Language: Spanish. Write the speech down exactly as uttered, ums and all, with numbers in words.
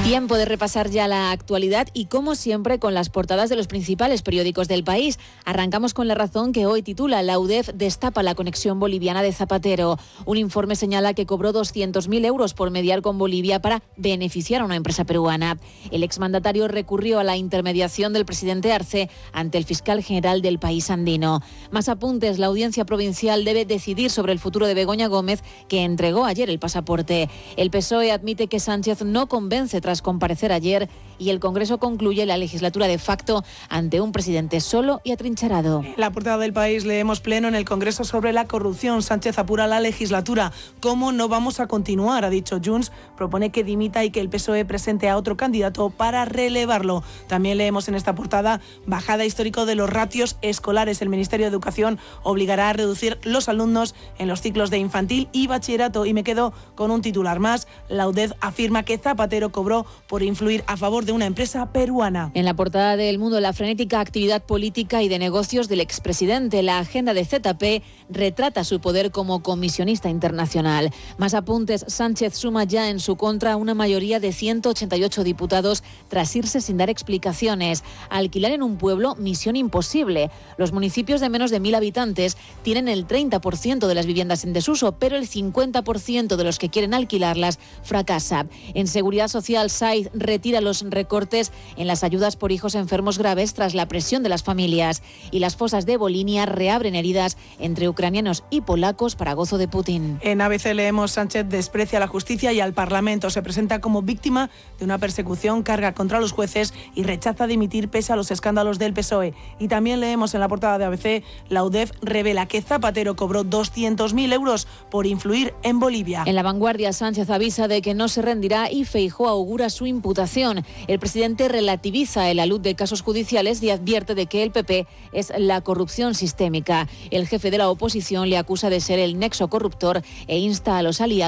Tiempo de repasar ya la actualidad y, como siempre, con las portadas de los principales periódicos del país. Arrancamos con La Razón, que hoy titula: La U D E F destapa la conexión boliviana de Zapatero. Un informe señala que cobró doscientos mil euros por mediar con Bolivia para beneficiar a una empresa peruana. El exmandatario recurrió a la intermediación del presidente Arce ante el fiscal general del país andino. Más apuntes: la Audiencia Provincial debe decidir sobre el futuro de Begoña Gómez, que entregó ayer el pasaporte. El P S O E admite que Sánchez no convence tras comparecer ayer, y el Congreso concluye la legislatura de facto ante un presidente solo y atrincherado. En la portada del País leemos: pleno en el Congreso sobre la corrupción. Sánchez apura la legislatura. ¿Cómo no vamos a continuar?, ha dicho Junts. Propone que dimita y que el P S O E presente a otro candidato para relevarlo. También leemos en esta portada: bajada histórico de los ratios escolares. El Ministerio de Educación obligará a reducir los alumnos en los ciclos de infantil y bachillerato. Y me quedo con un titular más: la U D E F afirma que Zapatero cobró por influir a favor de una empresa peruana. En la portada del Mundo, la frenética actividad política y de negocios del expresidente. La agenda de Z P retrata su poder como comisionista internacional. Más apuntes: Sánchez suma ya en su contra una mayoría de ciento ochenta y ocho diputados tras irse sin dar explicaciones. Alquilar en un pueblo, misión imposible. Los municipios de menos de mil habitantes tienen el treinta por ciento de las viviendas en desuso, pero el cincuenta por ciento de los que quieren alquilarlas fracasa. En Seguridad Social, Saiz retira los recortes en las ayudas por hijos enfermos graves tras la presión de las familias. Y las fosas de Volinia reabren heridas entre ucranianos y polacos para gozo de Putin. En A B C leemos: Sánchez desprecia a la justicia y al Parlamento. Se presenta como víctima de una persecución, carga contra los jueces y rechaza dimitir pese a los escándalos del P S O E. Y también leemos en la portada de A B C: la U D E F revela que Zapatero cobró doscientos mil euros por influir en Bolivia. En La Vanguardia, Sánchez avisa de que no se rendirá y Feijóo augura su imputación. El presidente relativiza el alud de casos judiciales y advierte de que el P P es la corrupción sistémica. El jefe de la oposición le acusa de ser el nexo corruptor e insta a los aliados